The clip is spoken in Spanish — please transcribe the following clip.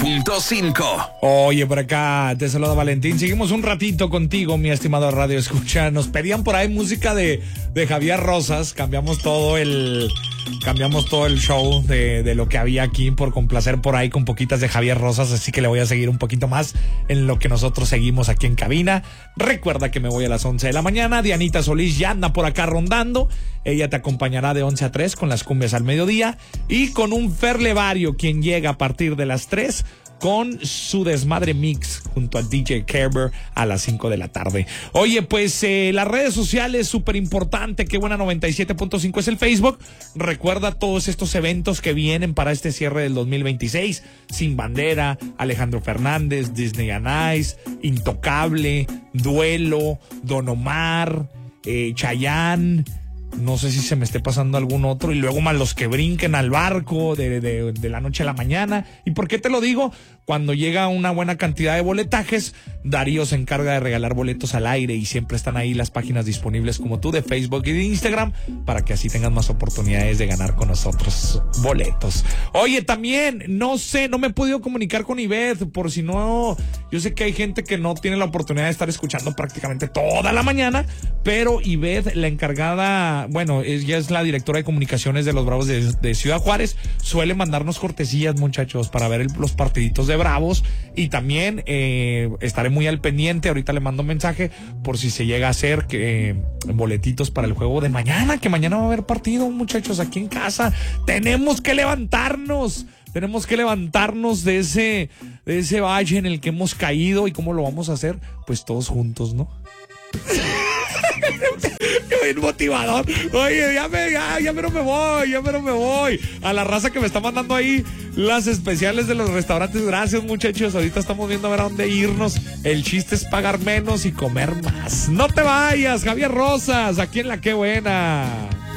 103.5. Oye, por acá te saluda Valentín. Seguimos un ratito contigo, mi estimado Radio Escucha. Nos pedían por ahí música de Javier Rosas. Cambiamos todo el show de lo que había aquí por complacer por ahí con poquitas de Javier Rosas. Así que le voy a seguir un poquito más en lo que nosotros seguimos aquí en cabina. Recuerda que me voy a las 11 de la mañana. Dianita Solís ya anda por acá rondando. Ella te acompañará de 11 a 3 con las cumbias al mediodía. Y con un Fer Levario, quien llega a partir de las 3 con su desmadre mix junto al DJ Kerber a las 5 de la tarde. Oye, pues las redes sociales, súper importante, qué buena 97.5 es el Facebook. Recuerda todos estos eventos que vienen para este cierre del 2026. Sin Bandera, Alejandro Fernández, Disney on Ice, Intocable, Duelo, Don Omar, Chayanne. No sé si se me esté pasando algún otro. Y luego más los que brinquen al barco de la noche a la mañana. ¿Y por qué te lo digo? Cuando llega una buena cantidad de boletajes, Darío se encarga de regalar boletos al aire y siempre están ahí las páginas disponibles como tú de Facebook y de Instagram para que así tengas más oportunidades de ganar con nosotros boletos. Oye, también, no me he podido comunicar con Ivette, por si no, yo sé que hay gente que no tiene la oportunidad de estar escuchando prácticamente toda la mañana, pero Ivette, la encargada, bueno, ella es la directora de comunicaciones de los Bravos de Ciudad Juárez, suele mandarnos cortesías, muchachos, para ver los partiditos de Bravos, y también estaré muy al pendiente. Ahorita le mando un mensaje por si se llega a hacer boletitos para el juego de mañana, que mañana va a haber partido, muchachos, aquí en casa. Tenemos que levantarnos de ese valle en el que hemos caído. ¿Y cómo lo vamos a hacer? Pues todos juntos, ¿no? Bien motivador. Oye, ya mero me voy. A la raza que me está mandando ahí las especiales de los restaurantes, gracias, muchachos. Ahorita estamos viendo a ver a dónde irnos. El chiste es pagar menos y comer más. No te vayas, Javier Rosas, aquí en La Qué Buena.